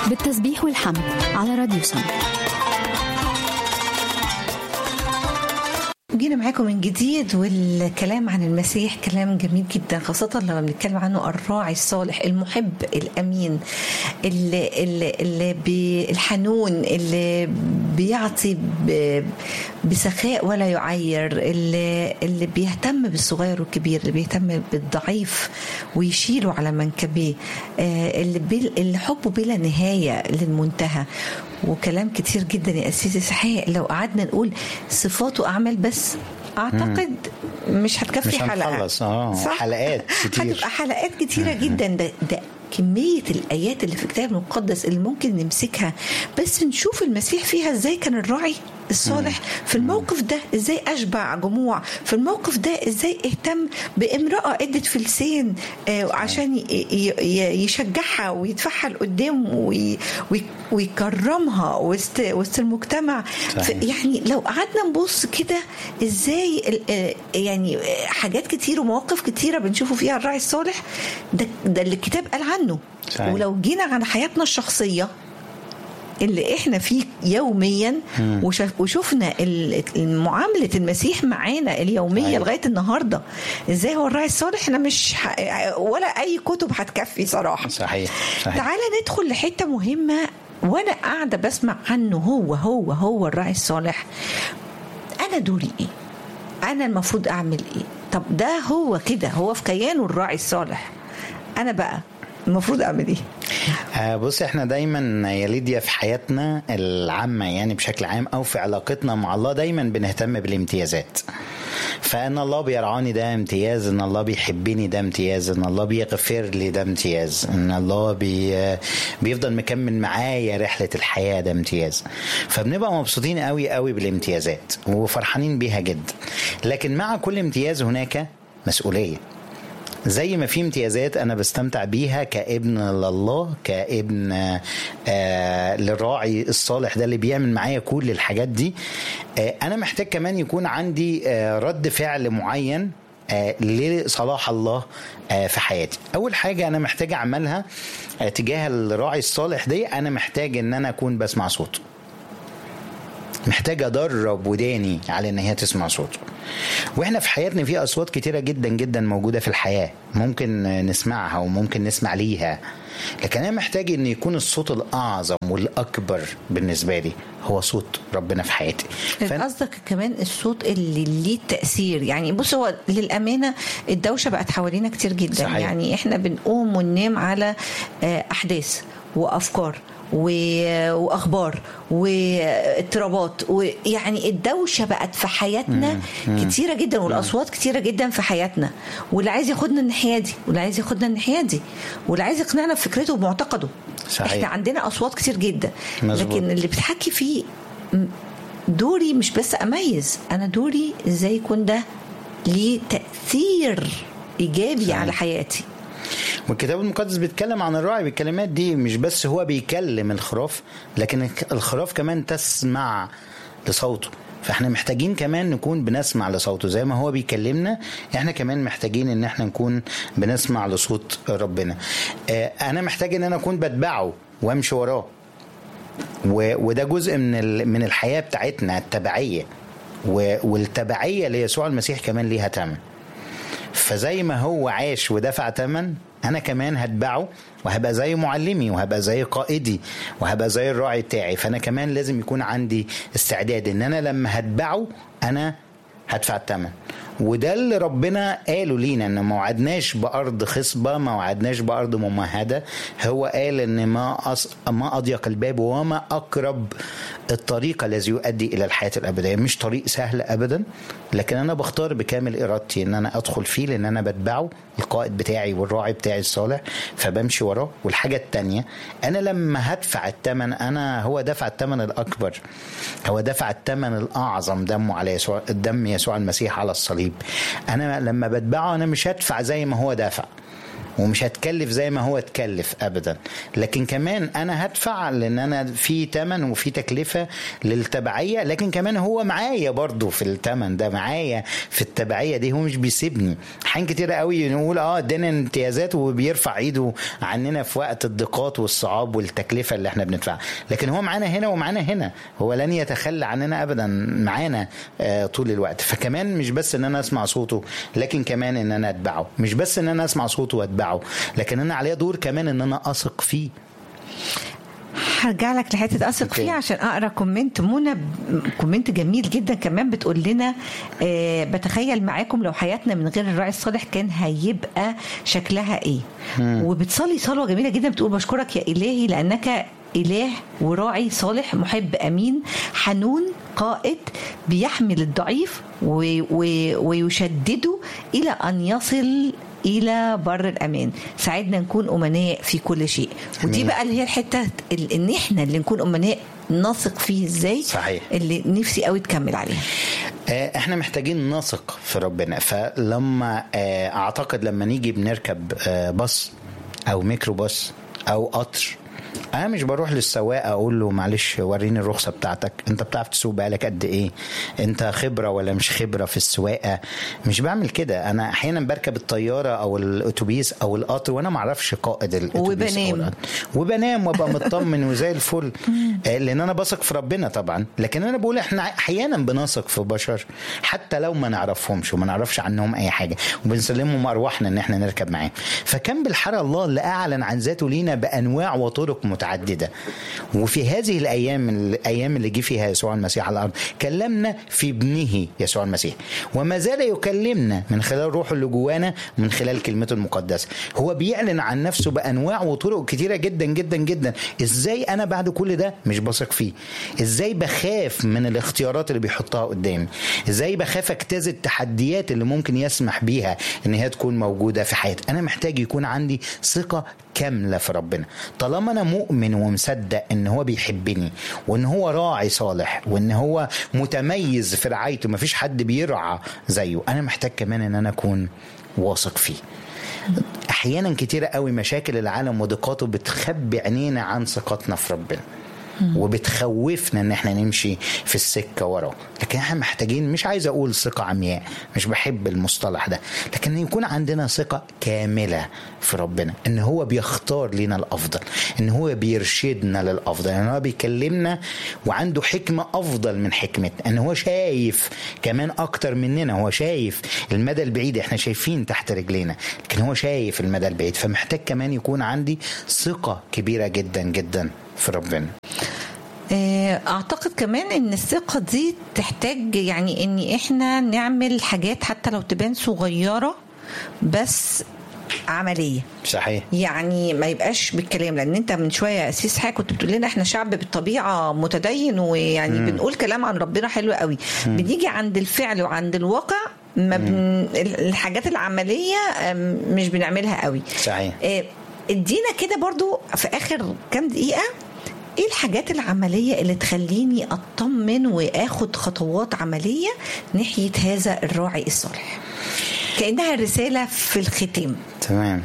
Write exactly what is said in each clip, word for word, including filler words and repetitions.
بالتسبيح والحمد على راديو سم. جينا معاكم من جديد، والكلام عن المسيح كلام جميل جدا، خاصة لما بنتكلم عنه الراعي الصالح المحب الأمين اللي, اللي, اللي بي الحنون اللي بيعطي بسخاء ولا يعير، اللي, اللي بيهتم بالصغير والكبير، اللي بيهتم بالضعيف ويشيله على منكبيه، اللي, بي اللي حبه بلا نهاية للمنتهى. وكلام كتير جدا يا أسيسي صحيح، لو قعدنا نقول صفات وأعمال بس أعتقد مم. مش هتكفي مش حلقة آه. حلقات كتير، هتبقى حلقات كتيرة جدا. ده, ده كمية الآيات اللي في الكتاب المقدس اللي ممكن نمسكها بس نشوف المسيح فيها ازاي كان الراعي الصالح في الموقف ده، ازاي أشبع جموع في الموقف ده، ازاي اهتم بامرأة ادت فلسين عشان يشجعها ويدفعها لقدام ويكرمها وسط المجتمع. يعني لو قعدنا نبص كده ازاي يعني حاجات كتير ومواقف كتيرة بنشوفه فيها الراعي الصالح ده, ده اللي الكتاب قال عنه. صحيح. ولو جينا على حياتنا الشخصية اللي احنا فيه يوميا وشوفنا معاملة المسيح معانا اليومية صحيح. لغاية النهاردة ازاي هو الراعي الصالح، احنا مش ح... ولا اي كتب هتكفي صراحة. صحيح. صحيح. تعالى ندخل لحتة مهمة وانا قاعدة بسمع عنه، هو هو هو الراعي الصالح. انا دوري ايه؟ انا المفروض اعمل ايه؟ طب ده هو كده، هو في كيانه الراعي الصالح، انا بقى المفروض اعمل ايه؟ آه بص، احنا دايما يا ليديا في حياتنا العامة يعني بشكل عام او في علاقتنا مع الله دايما بنهتم بالامتيازات. فان الله بيرعاني ده امتياز، ان الله بيحبني ده امتياز، ان الله بيغفر لي ده امتياز، ان الله بي بيفضل مكمل معايا رحلة الحياة ده امتياز. فبنبقى مبسوطين قوي قوي بالامتيازات وفرحانين بيها جدا. لكن مع كل امتياز هناك مسؤولية. زي ما في امتيازات أنا بستمتع بيها كابن لله، كابن آه للراعي الصالح ده اللي بيعمل معايا كل الحاجات دي، آه أنا محتاج كمان يكون عندي آه رد فعل معين آه لصلاح الله آه في حياتي. أول حاجة أنا محتاج أعملها آه تجاه الراعي الصالح دي، أنا محتاج أن أنا أكون بسمع صوته، محتاج أدرب وداني على أن هي تسمع صوته. وإحنا في حياتنا في أصوات كتيرة جدا جدا موجودة في الحياة، ممكن نسمعها وممكن نسمع ليها، لكن أنا محتاج أن يكون الصوت الأعظم والأكبر بالنسبة لي هو صوت ربنا في حياتي. قصدك كمان الصوت اللي ليه تأثير. يعني بص، هو للأمانة الدوشة بقت حوالينا كتير جدا. صحيح. يعني إحنا بنقوم وننام على أحداث وأفكار واخبار واضطرابات، ويعني الدوشه بقت في حياتنا كتيره جدا، والاصوات كتيره جدا في حياتنا، واللي عايز ياخدنا الناحيه دي واللي عايز ياخدنا الناحيه دي واللي عايز يقنعنا بفكرته ومعتقده. صحيح. احنا عندنا اصوات كتير جدا. مزبوط. لكن اللي بتحكي فيه دوري مش بس اميز، انا دوري ازاي يكون ده ليه تاثير ايجابي. صحيح. على حياتي. والكتاب المقدس بيتكلم عن الراعي بالكلمات دي، مش بس هو بيكلم الخراف، لكن الخراف كمان تسمع لصوته. فاحنا محتاجين كمان نكون بنسمع لصوته زي ما هو بيكلمنا، احنا كمان محتاجين ان احنا نكون بنسمع لصوت ربنا. اه انا محتاج ان انا اكون بتبعه وامشي وراه، وده جزء من من الحياة بتاعتنا التبعية، والتبعية ليسوع المسيح كمان ليها ثمن. فزي ما هو عاش ودفع ثمن، أنا كمان هتبعه وهبقى زي معلمي وهبقى زي قائدي وهبقى زي الراعي بتاعي. فأنا كمان لازم يكون عندي استعداد إن أنا لما هتبعه أنا هدفع الثمن. وده اللي ربنا قاله لينا، ان ما وعدناش بأرض خصبة، ما وعدناش بأرض ممهدة. هو قال ان ما أص... ما أضيق الباب وما أقرب الطريق الذي يؤدي إلى الحياة الأبدية. مش طريق سهل أبدا، لكن أنا بختار بكامل إرادتي ان أنا أدخل فيه، لأن أنا بتبعه القائد بتاعي والراعي بتاعي الصالح، فبمشي وراه. والحاجة التانية، أنا لما هدفع الثمن، أنا هو دفع الثمن الأكبر، هو دفع الثمن الأعظم، دمه على يسوع، دم يسوع المسيح على الصليب. أنا لما بتبعه أنا مش هدفع زي ما هو دفع، ومش هتكلف زي ما هو تكلف ابدا، لكن كمان انا هدفع لان انا في تمن وفي تكلفه للتبعيه، لكن كمان هو معايا برضو في التمن ده، معايا في التبعيه دي، هو مش بيسيبني. حين كتير قوي نقول اه ادينا امتيازات وبيرفع ايده عننا في وقت الضيقات والصعاب والتكلفه اللي احنا بندفعها، لكن هو معانا هنا ومعانا هنا، هو لن يتخلى عننا ابدا، معانا آه طول الوقت. فكمان مش بس ان انا اسمع صوته، لكن كمان ان انا اتبعه. مش بس ان انا اسمع صوته واتبعه، لكن انا عليه دور كمان ان انا اثق فيه. هرجع لك لحته اثق فيه عشان اقرا كومنت منى، كومنت جميل جدا كمان بتقول لنا آه بتخيل معاكم لو حياتنا من غير الراعي الصالح كان هيبقى شكلها ايه. مم. وبتصلي صلوه جميله جدا بتقول بشكرك يا الهي لانك إله وراعي صالح محب أمين حنون قائد بيحمل الضعيف ويشدده إلى أن يصل إلى بر الأمان. ساعدنا نكون أمناء في كل شيء. ودي بقى اللي هي الحتة إن إحنا اللي نكون أمناء نثق فيه إزاي. صحيح. اللي نفسي قوي تكمل عليها. احنا محتاجين نثق في ربنا. فلما أعتقد لما نيجي بنركب باص أو ميكروباص أو قطر، انا مش بروح للسواق اقول له معلش وريني الرخصه بتاعتك، انت بتعرف تسوق بقالك قد ايه، انت خبره ولا مش خبره في السواقه. مش بعمل كده. انا احيانا بركب الطياره او الاتوبيس او القطر وانا ما اعرفش قائد الاتوبيس وبنام وبنام وابقى مطمن وزي الفل، لان انا بثق في ربنا طبعا. لكن انا بقول احنا احيانا بنثق في بشر حتى لو ما نعرفهمش وما نعرفش عنهم اي حاجه، وبنسلمهم ارواحنا ان احنا نركب معاهم. فكان بالحرى الله اللي اعلن عن ذاته لينا بانواع وطرق متعددة. وفي هذه الأيام الأيام اللي جه فيها يسوع المسيح على الأرض كلمنا في ابنه يسوع المسيح، وما زال يكلمنا من خلال روحه اللي جوانا، من خلال كلمته المقدسة. هو بيعلن عن نفسه بأنواع وطرق كتيرة جدا جدا جدا. إزاي أنا بعد كل ده مش بثق فيه؟ إزاي بخاف من الاختيارات اللي بيحطها قدامي؟ إزاي بخاف اجتاز التحديات اللي ممكن يسمح بيها إن هي تكون موجودة في حياتي؟ أنا محتاج يكون عندي ثقة كاملة في ربنا. طالما أنا مؤمن ومصدق إن هو بيحبني وإن هو راعي صالح وإن هو متميز في رعايته، مفيش حد بيرعى زيه، أنا محتاج كمان إن أنا أكون واثق فيه. أحيانا كتيرة قوي مشاكل العالم وضيقاته بتخبي عينينا عن ثقتنا في ربنا وبتخوفنا ان احنا نمشي في السكة وراه. لكن احنا محتاجين، مش عايز اقول ثقة عمياء، مش بحب المصطلح ده، لكن يكون عندنا ثقة كاملة في ربنا، ان هو بيختار لنا الافضل، ان هو بيرشدنا للافضل، ان هو بيكلمنا وعنده حكمة افضل من حكمتنا، ان هو شايف كمان اكتر مننا، هو شايف المدى البعيد، احنا شايفين تحت رجلينا لكن هو شايف المدى البعيد. فمحتاج كمان يكون عندي ثقة كبيرة جدا جدا في ربنا. اعتقد كمان ان الثقة دي تحتاج يعني ان احنا نعمل حاجات حتى لو تبان صغيرة بس عملية. صحيح. يعني ما يبقاش بالكلام، لان انت من شوية يا أسيس حاجة كنت بتقول لنا احنا شعب بالطبيعة متدين ويعني مم. بنقول كلام عن ربنا حلو قوي، مم. بنيجي عند الفعل وعند الواقع ما بن... الحاجات العملية مش بنعملها قوي. صحيح. ادينا كده برضو في اخر كام دقيقة ايه الحاجات العملية اللي تخليني اطمن واخد خطوات عملية ناحية هذا الراعي الصالح، كأنها رسالة في الختام. تمام.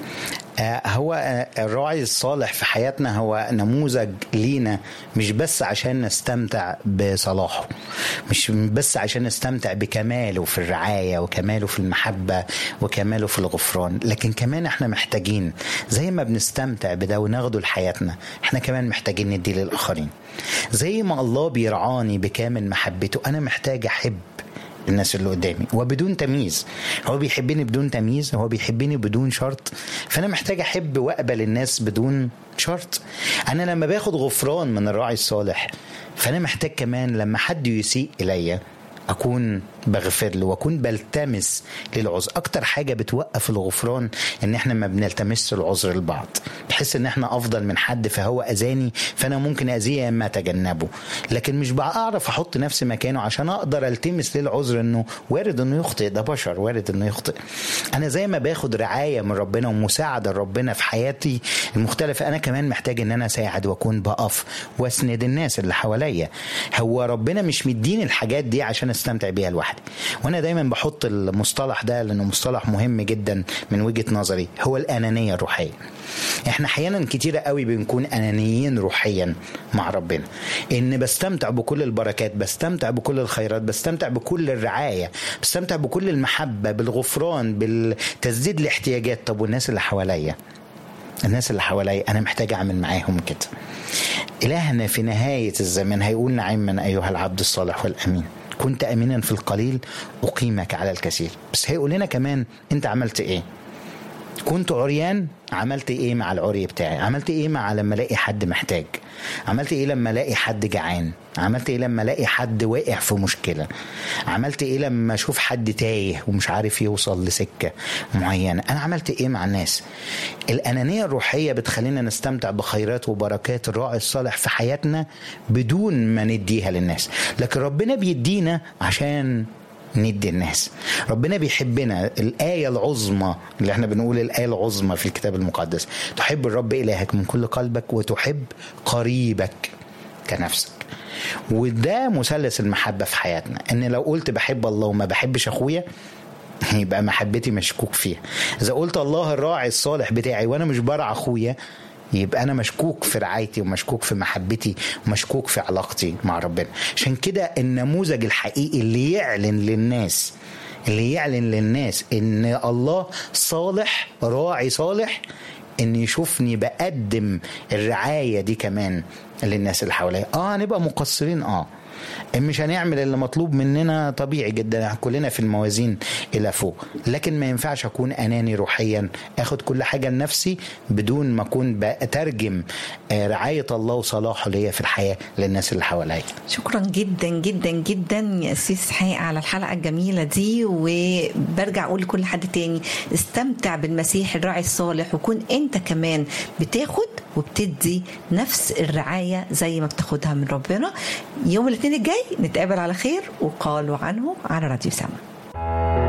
هو الراعي الصالح في حياتنا هو نموذج لينا، مش بس عشان نستمتع بصلاحه، مش بس عشان نستمتع بكماله في الرعاية وكماله في المحبة وكماله في الغفران، لكن كمان احنا محتاجين زي ما بنستمتع بده وناخده لحياتنا، احنا كمان محتاجين نديه للآخرين. زي ما الله بيرعاني بكامل محبته، انا محتاج احب الناس اللي قدامي وبدون تمييز. هو بيحبني بدون تمييز، هو بيحبني بدون شرط، فأنا محتاج أحب وأقبل الناس بدون شرط. أنا لما باخد غفران من الراعي الصالح، فأنا محتاج كمان لما حد يسيء إليا أكون بغفر له وأكون بلتمس للعذر. أكتر حاجة بتوقف الغفران إن إحنا ما بنلتمس العذر لبعض، بحس إن إحنا أفضل من حد فهو أذاني فأنا ممكن أذيه ما أتجنبه، لكن مش بعرف أحط نفسي مكانه عشان أقدر ألتمس للعذر إنه وارد إنه يخطئ، ده بشر وارد إنه يخطئ. أنا زي ما باخد رعاية من ربنا ومساعدة ربنا في حياتي المختلفة، أنا كمان محتاج إن أنا أساعد وأكون بقف وأسند الناس اللي حواليا. هو ربنا مش مديني الحاجات دي عشان استمتع بيها لوحدي. وانا دايما بحط المصطلح ده لانه مصطلح مهم جدا من وجهة نظري، هو الانانية الروحية. احنا احيانا كتيرة قوي بنكون انانيين روحيا مع ربنا، ان بستمتع بكل البركات، بستمتع بكل الخيرات، بستمتع بكل الرعاية، بستمتع بكل المحبة، بالغفران، بالتسديد الاحتياجات. طب والناس اللي حواليا، الناس اللي حواليا انا محتاج اعمل معاهم كده. إلهنا في نهاية الزمان هيقول نعما أيها العبد الصالح والأمين، كنت أمينا في القليل أقيمك على الكثير. بس هيقول لنا كمان أنت عملت إيه؟ كنت عريان، عملت إيه مع العري بتاعي؟ عملت إيه مع لما الاقي حد محتاج؟ عملت إيه لما الاقي حد جعان؟ عملت إيه لما الاقي حد واقع في مشكلة؟ عملت إيه لما أشوف حد تايه ومش عارف يوصل لسكة معينة؟ أنا عملت إيه مع الناس؟ الأنانية الروحية بتخلينا نستمتع بخيرات وبركات الراعي الصالح في حياتنا بدون ما نديها للناس، لكن ربنا بيدينا عشان ندي الناس. ربنا بيحبنا. الآية العظمى اللي احنا بنقول الآية العظمى في الكتاب المقدس، تحب الرب إلهك من كل قلبك وتحب قريبك كنفسك. وده مثلث المحبة في حياتنا، ان لو قلت بحب الله وما بحبش اخويا يبقى محبتي مشكوك فيها. اذا قلت الله الراعي الصالح بتاعي وانا مش برعى اخويا يبقى أنا مشكوك في رعايتي ومشكوك في محبتي ومشكوك في علاقتي مع ربنا. عشان كده النموذج الحقيقي اللي يعلن للناس اللي يعلن للناس إن الله صالح، راعي صالح، إن يشوفني بقدم الرعاية دي كمان للناس اللي حواليا. آه نبقى مقصرين، آه مش هنعمل اللي مطلوب مننا، طبيعي جدا، كلنا في الموازين إلى فوق، لكن ما ينفعش أكون أناني روحيا أخد كل حاجة لنفسي بدون ما أكون بترجم رعاية الله وصلاحه ليا في الحياة للناس اللي حواليا. شكرا جدا جدا جدا يا أسيس حقيقة على الحلقة الجميلة دي. وبرجع أقول لكل حد تاني، استمتع بالمسيح الراعي الصالح، وكون أنت كمان بتاخد وبتدي نفس الرعاية زي ما بتاخدها من ربنا. يوم الاثنين الجاي نتقابل على خير، وقالوا عنه على راديو سما.